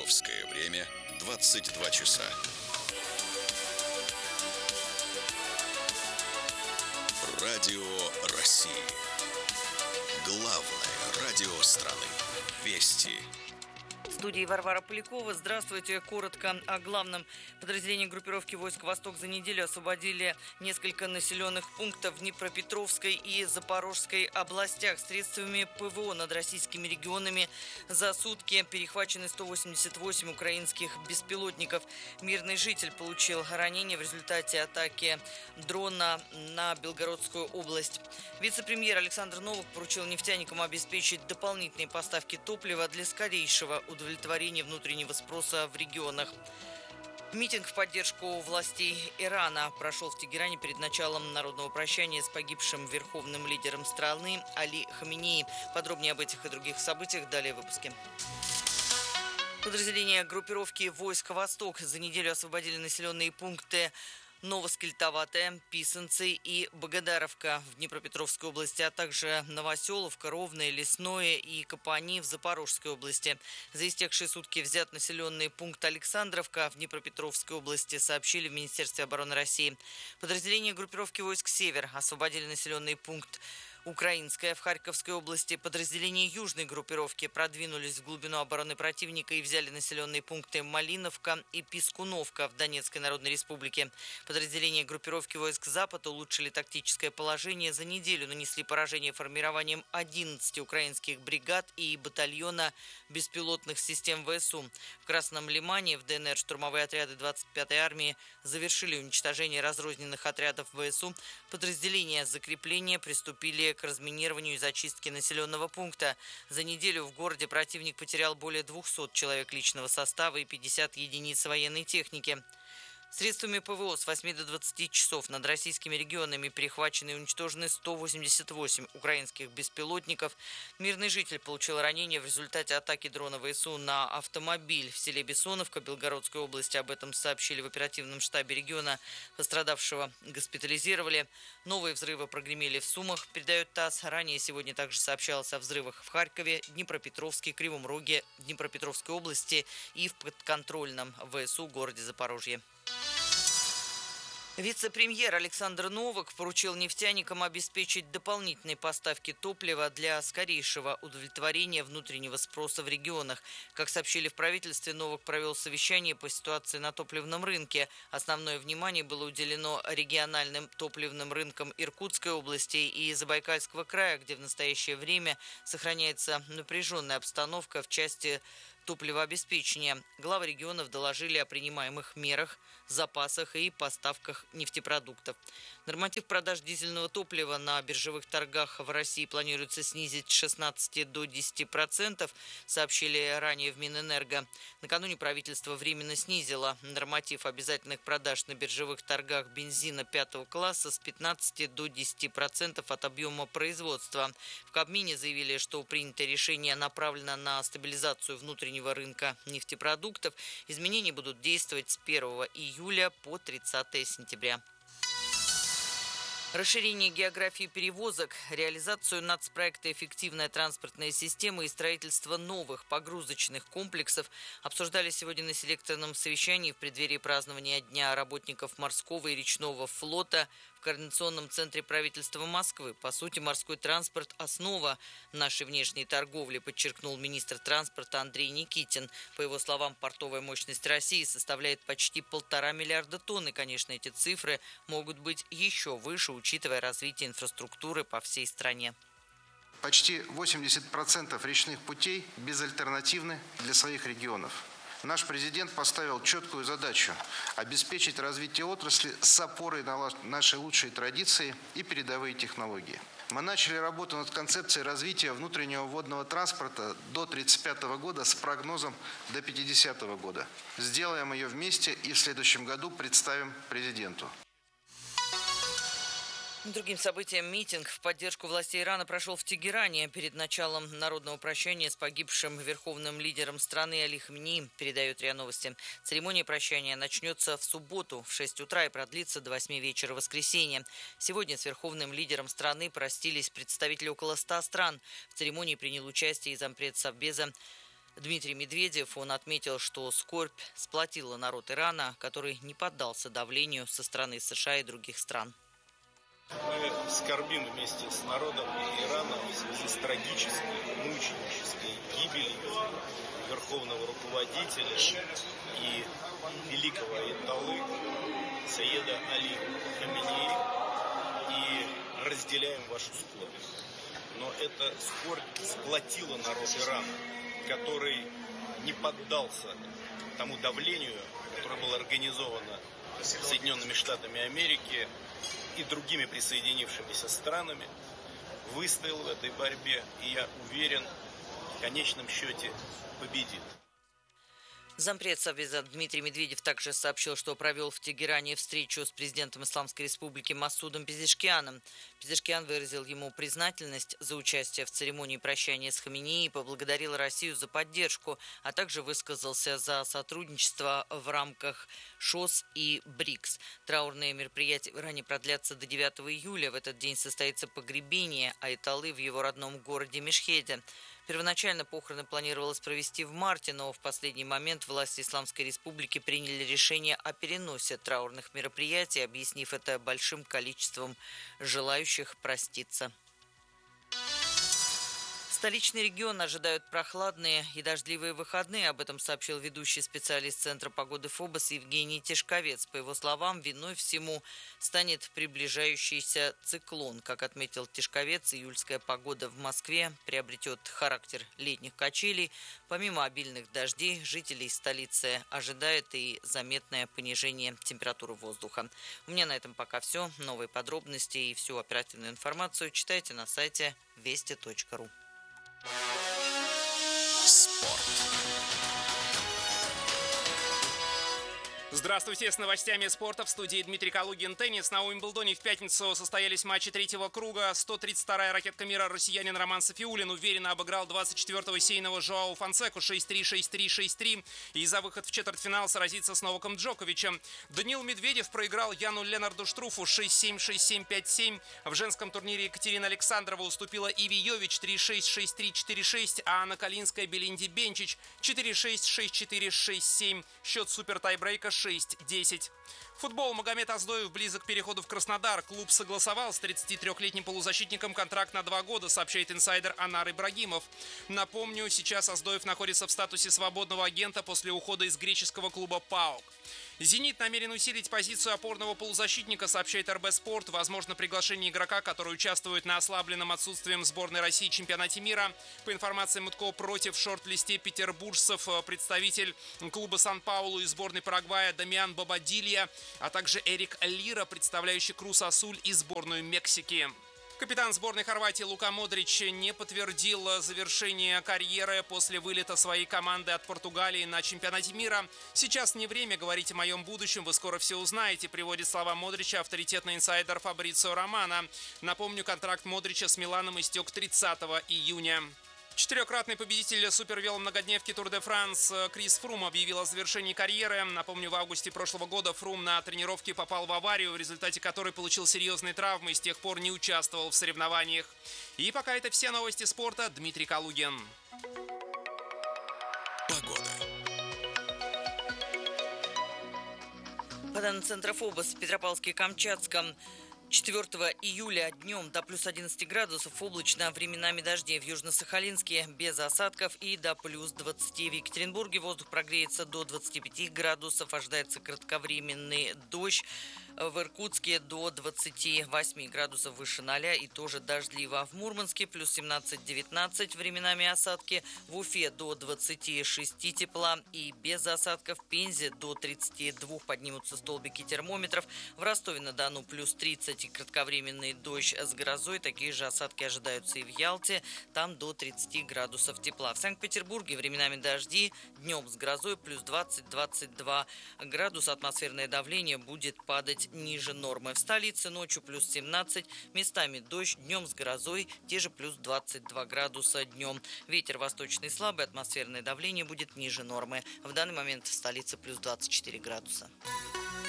Московское время 22 часа. Радио России. Главное радио страны. Вести. В студии Варвара Полякова. Здравствуйте. Коротко о главном. Подразделения группировки войск «Восток» за неделю освободили несколько населенных пунктов в Днепропетровской и Запорожской областях. Средствами ПВО над российскими регионами за сутки перехвачены 188 украинских беспилотников. Мирный житель получил ранение в результате атаки дрона на Белгородскую область. Вице-премьер Александр Новак поручил нефтяникам обеспечить дополнительные поставки топлива для скорейшего удовлетворения внутреннего спроса в регионах. Митинг в поддержку властей Ирана прошел в Тегеране перед началом народного прощания с погибшим верховным лидером страны Али Хаминеи. Подробнее об этих и других событиях далее в выпуске. Подразделения группировки войск «Восток» за неделю освободили населенные пункты Новоскельтоватая, Писанцы и Богодаровка в Днепропетровской области, а также Новоселовка, Ровное, Лесное и Капани в Запорожской области. За истекшие сутки взят населенный пункт Александровка в Днепропетровской области, сообщили в Министерстве обороны России. Подразделения группировки войск «Север» освободили населенный пункт Украинская в Харьковской области. Подразделения южной группировки продвинулись в глубину обороны противника и взяли населенные пункты Малиновка и Пискуновка в Донецкой Народной Республике. Подразделения группировки войск «Запад» улучшили тактическое положение. За неделю нанесли поражение формированием 11 украинских бригад и батальона беспилотных систем ВСУ. В Красном Лимане в ДНР штурмовые отряды 25-й армии завершили уничтожение разрозненных отрядов ВСУ. Подразделения закрепления приступили к разминированию и зачистке населенного пункта. За неделю в городе противник потерял более 200 человек личного состава и 50 единиц военной техники. Средствами ПВО с 8 до 20 часов над российскими регионами перехвачены и уничтожены 188 украинских беспилотников. Мирный житель получил ранение в результате атаки дрона ВСУ на автомобиль в селе Бессоновка Белгородской области. Об этом сообщили в оперативном штабе региона. Пострадавшего госпитализировали. Новые взрывы прогремели в Сумах, передает ТАСС. Ранее сегодня также сообщалось о взрывах в Харькове, Днепропетровске, Кривом Роге, Днепропетровской области и в подконтрольном ВСУ городе Запорожье. Вице-премьер Александр Новак поручил нефтяникам обеспечить дополнительные поставки топлива для скорейшего удовлетворения внутреннего спроса в регионах. Как сообщили в правительстве, Новак провел совещание по ситуации на топливном рынке. Основное внимание было уделено региональным топливным рынкам Иркутской области и Забайкальского края, где в настоящее время сохраняется напряженная обстановка в части топливообеспечения. Главы регионов доложили о принимаемых мерах, запасах и поставках нефтепродуктов. Норматив продаж дизельного топлива на биржевых торгах в России планируется снизить с 16 до 10%, сообщили ранее в Минэнерго. Накануне правительство временно снизило норматив обязательных продаж на биржевых торгах бензина 5-го класса с 15 до 10% от объема производства. В Кабмине заявили, что принятое решение направлено на стабилизацию внутреннего рынка нефтепродуктов. Изменения будут действовать с 1 июля по 30 сентября. Расширение географии перевозок, реализацию нацпроекта «Эффективная транспортная система» и строительство новых погрузочных комплексов обсуждали сегодня на селекторном совещании в преддверии празднования Дня работников морского и речного флота в Координационном центре правительства Москвы. По сути, морской транспорт – основа нашей внешней торговли, подчеркнул министр транспорта Андрей Никитин. По его словам, портовая мощность России составляет почти 1,5 миллиарда тонн. И, конечно, эти цифры могут быть еще выше, учитывая развитие инфраструктуры по всей стране. Почти 80% речных путей безальтернативны для своих регионов. Наш президент поставил четкую задачу – обеспечить развитие отрасли с опорой на наши лучшие традиции и передовые технологии. Мы начали работу над концепцией развития внутреннего водного транспорта до 1935 года с прогнозом до 1950 года. Сделаем ее вместе и в следующем году представим президенту. Другим событием митинг в поддержку властей Ирана прошел в Тегеране перед началом народного прощания с погибшим верховным лидером страны Али Хаминеи, передает РИА Новости. Церемония прощания начнется в субботу в 6 утра и продлится до 8 вечера воскресенья. Сегодня с верховным лидером страны простились представители около 100 стран. В церемонии принял участие и зампред Совбеза Дмитрий Медведев. Он отметил, что скорбь сплотила народ Ирана, который не поддался давлению со стороны США и других стран. Мы скорбим вместе с народом Ирана в связи с трагической, мученической гибелью верховного руководителя и великого аятоллы Саеда Али Хаминеи и разделяем вашу скорбь. Но эта скорбь сплотила народ Ирана, который не поддался тому давлению, которое было организовано Соединенными Штатами Америки и другими присоединившимися странами, выстоял в этой борьбе, и я уверен, в конечном счете победит. Зампред Совбеза Дмитрий Медведев также сообщил, что провел в Тегеране встречу с президентом Исламской Республики Масудом Пезешкианом. Пезешкиан выразил ему признательность за участие в церемонии прощания с Хаминеи и поблагодарил Россию за поддержку, а также высказался за сотрудничество в рамках ШОС и БРИКС. Траурные мероприятия в Иране продлятся до 9 июля. В этот день состоится погребение аятоллы в его родном городе Мешхеде. Первоначально похороны планировалось провести в марте, но в последний момент власти Исламской Республики приняли решение о переносе траурных мероприятий, объяснив это большим количеством желающих проститься. Столичный регион ожидают прохладные и дождливые выходные. Об этом сообщил ведущий специалист Центра погоды ФОБОС Евгений Тишковец. По его словам, виной всему станет приближающийся циклон. Как отметил Тишковец, июльская погода в Москве приобретет характер летних качелей. Помимо обильных дождей, жителей столицы ожидает и заметное понижение температуры воздуха. У меня на этом пока все. Новые подробности и всю оперативную информацию читайте на сайте вести.ру. Спорт. Здравствуйте, с новостями спорта в студии Дмитрий Калугин. Теннис. На Уимблдоне в пятницу состоялись матчи третьего круга. 132-я ракетка мира россиянин Роман Сафиуллин уверенно обыграл 24-го сейного Жоау Фонсеку 6-3, 6-3, 6-3. И за выход в четвертьфинал сразится с Новаком Джоковичем. Даниил Медведев проиграл Яну Ленарду Штруфу 6-7, 6-7, 5-7. В женском турнире Екатерина Александрова уступила Иви Йович 3-6, 6-3, 4-6. А Анна Калинская Белинди Бенчич 4-6, 6-4, 6-7. Счет супер тайбрейка 6-10. Футбол. Магомед Аздоев близок к переходу в Краснодар. Клуб согласовал с 33-летним полузащитником контракт на 2 года, сообщает инсайдер Анар Ибрагимов. Напомню, сейчас Аздоев находится в статусе свободного агента после ухода из греческого клуба ПАОК. «Зенит» намерен усилить позицию опорного полузащитника, сообщает РБ Спорт. Возможно приглашение игрока, который участвует на ослабленном отсутствием сборной России чемпионате мира. По информации Мутко, против в шорт-листе петербуржцев представитель клуба Сан-Паулу и сборной Парагвая Дамиан Бобадилья, а также Эрик Лира, представляющий Крус-Асуль и сборную Мексики. Капитан сборной Хорватии Лука Модрич не подтвердил завершение карьеры после вылета своей команды от Португалии на чемпионате мира. «Сейчас не время говорить о моем будущем, вы скоро все узнаете», приводит слова Модрича авторитетный инсайдер Фабрицио Романо. Напомню, контракт Модрича с Миланом истек 30 июня. Четырехкратный победитель супервеломногодневки Тур де Франс Крис Фрум объявил о завершении карьеры. Напомню, в августе прошлого года Фрум на тренировке попал в аварию, в результате которой получил серьезные травмы и с тех пор не участвовал в соревнованиях. И пока это все новости спорта. Дмитрий Калугин. Погода. По данным Центра ФОБОС в Петропавловске-Камчатском 4 июля днем до плюс 11 градусов облачно, временами дожди. В Южно-Сахалинске без осадков и до плюс 20. В Екатеринбурге воздух прогреется до 25 градусов. Ожидается кратковременный дождь. В Иркутске до 28 градусов выше 0 и тоже дождливо. В Мурманске плюс 17-19, временами осадки. В Уфе до 26 тепла и без осадков. В Пензе до 32 поднимутся столбики термометров. В Ростове-на-Дону плюс 30 и кратковременный дождь с грозой. Такие же осадки ожидаются и в Ялте. Там до 30 градусов тепла. В Санкт-Петербурге временами дожди. Днем с грозой плюс 20-22 градуса. Атмосферное давление будет падать ниже нормы. В столице ночью плюс 17, местами дождь, днем с грозой, те же плюс 22 градуса днем. Ветер восточный слабый, атмосферное давление будет ниже нормы. В данный момент в столице плюс 24 градуса.